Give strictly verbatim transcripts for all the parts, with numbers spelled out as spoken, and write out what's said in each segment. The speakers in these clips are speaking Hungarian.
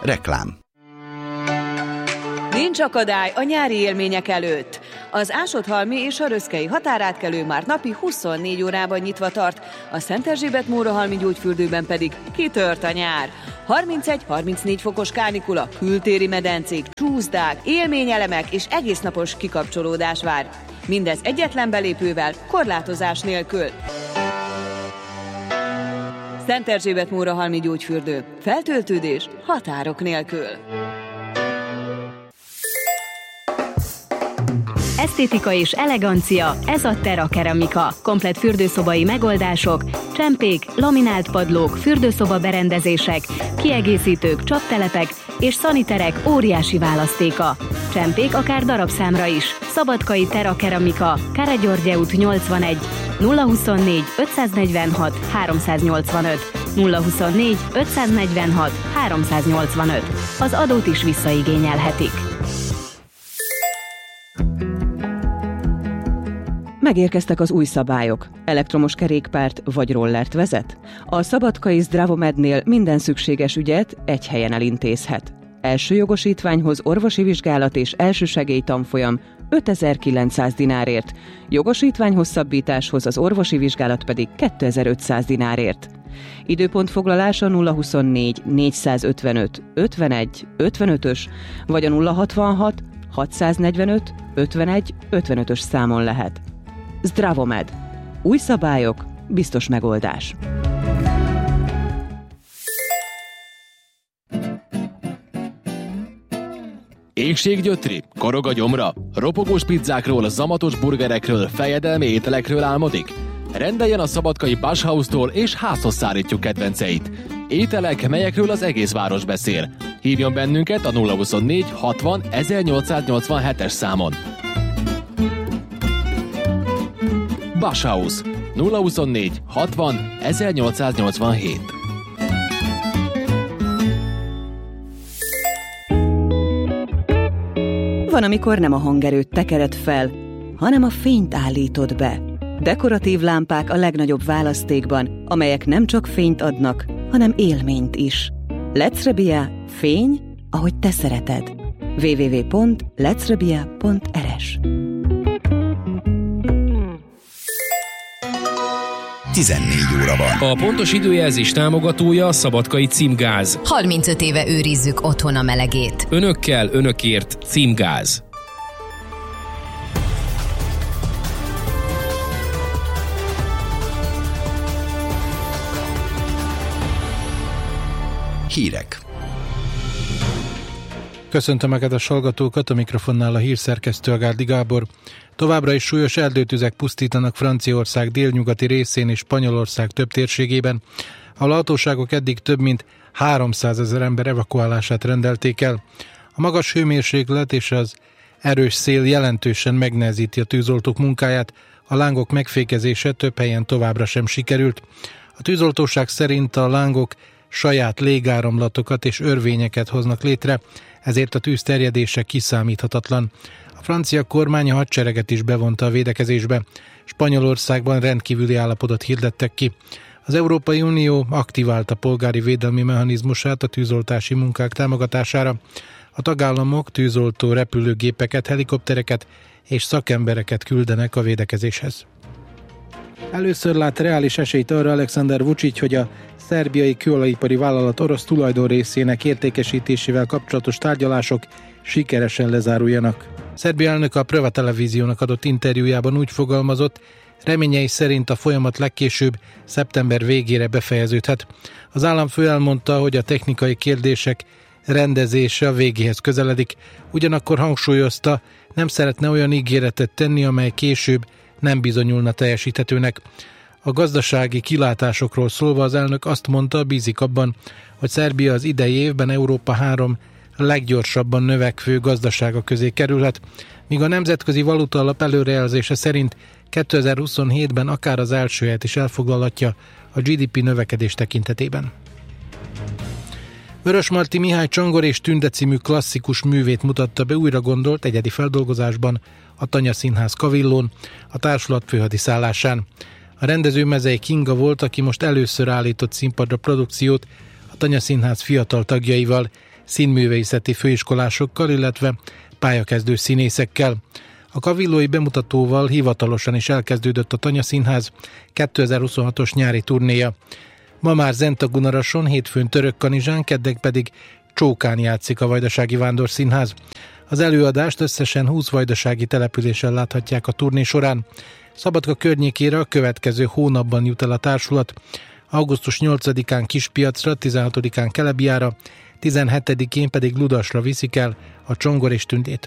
Reklám. Nincs akadály a nyári élmények előtt. Az Ásodhalmi és a Röszkei határátkelő már napi huszonnégy órában nyitva tart, a Szent Erzsébet-Mórahalmi gyógyfürdőben pedig kitört a nyár. harmincegy-harmincnégy fokos kánikula, kültéri medencék, csúszdák, élményelemek és egésznapos kikapcsolódás vár. Mindez egyetlen belépővel, korlátozás nélkül. Szent Erzsébet-Mórahalmi gyógyfürdő. Feltöltődés határok nélkül. Esztétika és elegancia, ez a Terra Keramika. Komplett fürdőszobai megoldások, csempék, laminált padlók, fürdőszoba berendezések, kiegészítők, csaptelepek és szaniterek óriási választéka. Csempék akár darabszámra is. Szabadkai Terra Keramika, Káregyörgye út nyolcvanegy, nulla huszonnégy ötszáznegyvenhat háromszáznyolcvanöt, nulla huszonnégy ötszáznegyvenhat háromszáznyolcvanöt. Az adót is visszaigényelhetik. Megérkeztek az új szabályok. Elektromos kerékpárt vagy rollert vezet? A Szabadkai Zdravomednél minden szükséges ügyet egy helyen elintézhet. Első jogosítványhoz orvosi vizsgálat és elsősegély tanfolyam ötezer-kilencszáz dinárért, jogosítvány hosszabbításhoz az orvosi vizsgálat pedig kétezer-ötszáz dinárért. Időpontfoglalása nulla huszonnégy négyszázötvenöt ötvenegy ötvenötös vagy a nulla hatvanhat hatszáznegyvenöt ötvenegy ötvenötös számon lehet. Zdravomed. Új szabályok, biztos megoldás. Éhséggyötri, korog a gyomra, ropogós pizzákról, zamatos burgerekről, fejedelmi ételekről álmodik? Rendeljen a szabadkai Bauhaustól és házhoz szállítjuk kedvenceit. Ételek, melyekről az egész város beszél. Hívjon bennünket a nulla huszonnégy hatvan ezernyolcszáznyolcvanhetes számon. Bauhaus nulla huszonnégy hatvan ezernyolcszáznyolcvanhét. Van, amikor nem a hangerőt tekered fel, hanem a fényt állítod be. Dekoratív lámpák a legnagyobb választékban, amelyek nem csak fényt adnak, hanem élményt is. Lecrebia, fény, ahogy te szereted. double-u double-u double-u pont lecrebia pont er es tizennégy óra van. A pontos időjelzés támogatója a Szabadkai Címgáz. harmincöt éve őrizzük otthon a melegét. Önökkel, önökért Címgáz. Hírek. Köszöntöm a kedves hallgatókat, a mikrofonnál a hírszerkesztő Agárdi Gábor. Továbbra is súlyos erdőtüzek pusztítanak Franciaország délnyugati részén és Spanyolország több térségében. A hatóságok eddig több mint háromszázezer ember evakuálását rendelték el. A magas hőmérséklet és az erős szél jelentősen megnehezíti a tűzoltók munkáját, a lángok megfékezése több helyen továbbra sem sikerült. A tűzoltóság szerint a lángok saját légáramlatokat és örvényeket hoznak létre, ezért a tűz terjedése kiszámíthatatlan. A francia kormány a hadsereget is bevonta a védekezésbe. Spanyolországban rendkívüli állapotot hirdettek ki. Az Európai Unió aktiválta polgári védelmi mechanizmusát a tűzoltási munkák támogatására. A tagállamok tűzoltó repülőgépeket, helikoptereket és szakembereket küldenek a védekezéshez. Először lát reális esélyt arra Alexander Vučić, hogy a szerbiai kőolajipari vállalat orosz tulajdonrészének értékesítésével kapcsolatos tárgyalások sikeresen lezáruljanak. Szerbia elnöke a Prva televíziónak adott interjújában úgy fogalmazott, reményei szerint a folyamat legkésőbb szeptember végére befejeződhet. Az államfő elmondta, hogy a technikai kérdések rendezése a végéhez közeledik, ugyanakkor hangsúlyozta, nem szeretne olyan ígéretet tenni, amely később nem bizonyulna teljesíthetőnek. A gazdasági kilátásokról szólva az elnök azt mondta, bízik abban, hogy Szerbia az idei évben Európa három leggyorsabban növekvő gazdasága közé kerülhet, míg a Nemzetközi Valutaalap előrejelzése szerint kétezer-huszonhétben akár az első helyet is elfoglalhatja a gé dé pé növekedés tekintetében. Vörösmarty Mihály Csongor és Tünde című klasszikus művét mutatta be újra gondolt egyedi feldolgozásban a Tanya Színház Kavillón, a társulat főhadiszállásán. A rendező Mezei Kinga volt, aki most először állított színpadra produkciót a Tanya Színház fiatal tagjaival. színművészeti főiskolásokkal, illetve pályakezdő színészekkel. A kavillói bemutatóval hivatalosan is elkezdődött a Tanya Színház kétezer-huszonhatos nyári turnéja. Ma már Zentagunarason, hétfőn Törökkanizsán, kedden pedig Csókán játszik a Vajdasági Vándorszínház. Az előadást összesen húsz vajdasági településen láthatják a turné során. Szabadka környékére a következő hónapban jut el a társulat. augusztus nyolcadikán Kispiacra, tizenhatodikán Kelebiára, tizenhetedikén pedig Ludasra viszik el a Csongor és Tündét.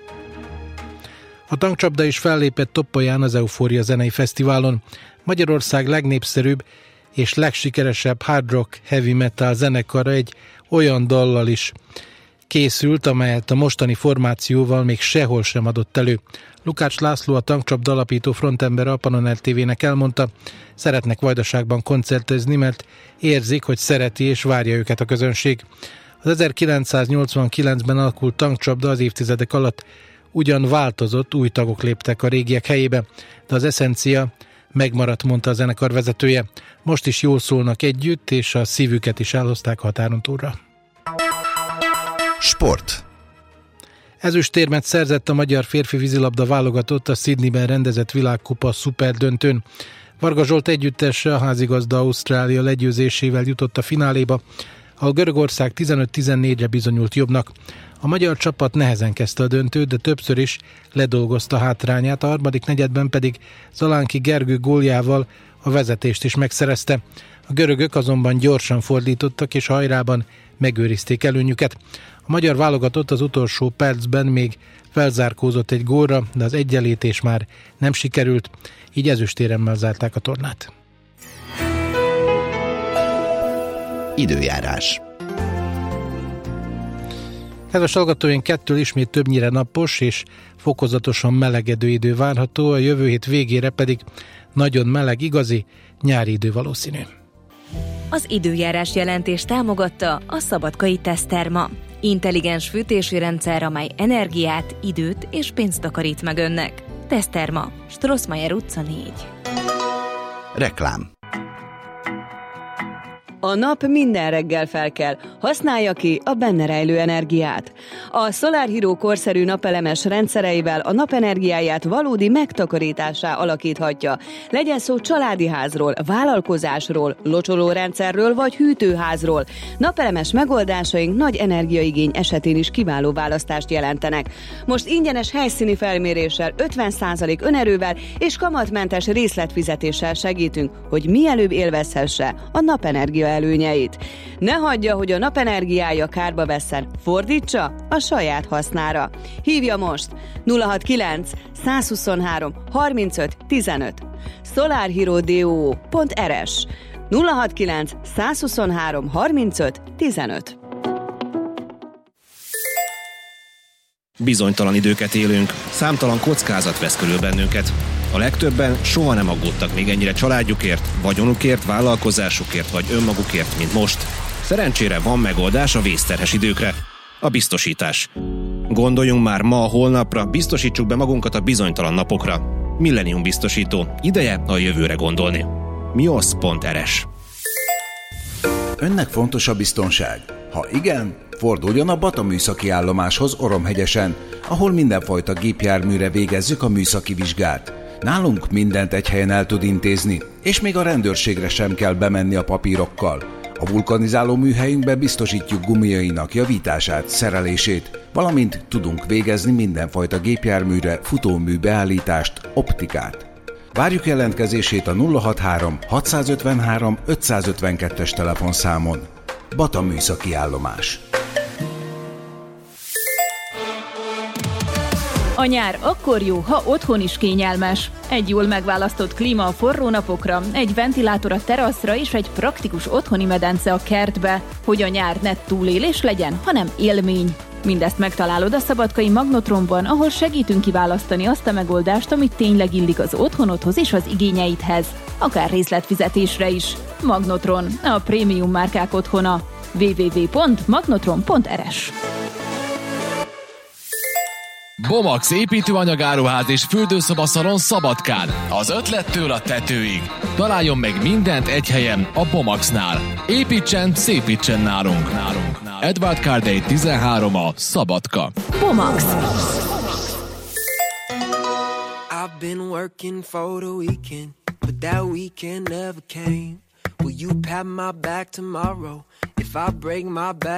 A tankcsapda is fellépett Topolyán az Eufória zenei fesztiválon. Magyarország legnépszerűbb és legsikeresebb hard rock heavy metal zenekara egy olyan dallal is készült, amelyet a mostani formációval még sehol sem adott elő. Lukács László, a tankcsapda alapító frontember a Pannon er té vének elmondta, szeretnek Vajdaságban koncertezni, mert érzik, hogy szereti és várja őket a közönség. Az ezerkilencszáznyolcvankilencben alakult tankcsapda az évtizedek alatt ugyan változott, új tagok léptek a régiek helyébe, de az eszencia megmaradt, mondta a zenekar vezetője. Most is jól szólnak együtt, és a szívüket is elhozták határon túlra. Sport. Ezüstérmet szerzett a magyar férfi vízilabda válogatott a Sydneyben rendezett világkupa szuperdöntőn. Varga Zsolt együttese a házigazda Ausztrália legyőzésével jutott a fináléba, ahol Görögország tizenöt tizennégyre bizonyult jobbnak. A magyar csapat nehezen kezdte a döntőt, de többször is ledolgozta hátrányát, a harmadik negyedben pedig Zalánki Gergő góljával a vezetést is megszerezte. A görögök azonban gyorsan fordítottak, és hajrában megőrizték előnyüket. A magyar válogatott az utolsó percben még felzárkózott egy gólra, de az egyenlítés már nem sikerült, így ezüstéremmel zárták a tornát. Időjárás. Kedves hallgatóink, kettől ismét többnyire napos és fokozatosan melegedő idő várható, a jövő hét végére pedig nagyon meleg, igazi nyári idő valószínű. Az időjárás jelentés támogatta a Szabadkai Teszterma. Intelligens fűtési rendszer, amely energiát, időt és pénzt takarít meg önnek. Teszterma, Strossmayer utca négy. Reklám. A nap minden reggel felkel, használja ki a benne rejlő energiát. A Solar Hero korszerű napelemes rendszereivel a napenergiáját valódi megtakarításá alakíthatja. Legyen szó családi házról, vállalkozásról, locsolórendszerről vagy hűtőházról. Napelemes megoldásaink nagy energiaigény esetén is kiváló választást jelentenek. Most ingyenes helyszíni felméréssel, ötven százalék önerővel és kamatmentes részletfizetéssel segítünk, hogy mielőbb élvezhesse a napenergia előnyeit. Ne hagyja, hogy a napenergiája kárba vesszen, fordítsa a saját hasznára. Hívja most nulla hatvankilenc százhuszonhárom harmincöt tizenöt solarhero pont er es nulla hatvankilenc százhuszonhárom harmincöt tizenöt. Bizonytalan időket élünk, számtalan kockázat vesz körül bennünket. A legtöbben soha nem aggódtak még ennyire családjukért, vagyonukért, vállalkozásukért vagy önmagukért, mint most. Szerencsére van megoldás a vészterhes időkre. A biztosítás. Gondoljunk már ma a holnapra, biztosítsuk be magunkat a bizonytalan napokra. Millennium biztosító. Ideje a jövőre gondolni. mios pont er es. Önnek fontos a biztonság? Ha igen, forduljon a Bata műszaki állomáshoz Oromhegyesen, ahol mindenfajta gépjárműre végezzük a műszaki vizsgát. Nálunk mindent egy helyen el tud intézni, és még a rendőrségre sem kell bemenni a papírokkal. A vulkanizáló műhelyünkbe biztosítjuk gumiainak javítását, szerelését, valamint tudunk végezni mindenfajta gépjárműre futómű beállítást, optikát. Várjuk jelentkezését a nulla hatvanhárom hatszázötvenhárom ötszázötvenkettes telefonszámon. Bata műszaki állomás. A nyár akkor jó, ha otthon is kényelmes. Egy jól megválasztott klíma a forró napokra, egy ventilátor a teraszra és egy praktikus otthoni medence a kertbe, hogy a nyár ne túlélés legyen, hanem élmény. Mindezt megtalálod a Szabadkai Magnotronban, ahol segítünk kiválasztani azt a megoldást, amit tényleg illik az otthonodhoz és az igényeidhez. Akár részletfizetésre is. Magnotron, a prémium márkák otthona. double-u double-u double-u pont magnotron pont er es. Bomax építőanyagáruház és fürdőszobaszalon Szabadkán. Az ötlettől a tetőig. Találjon meg mindent egy helyen a Bomaxnál. Építsen, szépítsen nálunk. nálunk. nálunk. Edward Cardey tizenhárom a Szabadka. Pomax. I've been working for the weekend, but that weekend never came. Will you pat my back tomorrow if I break my back?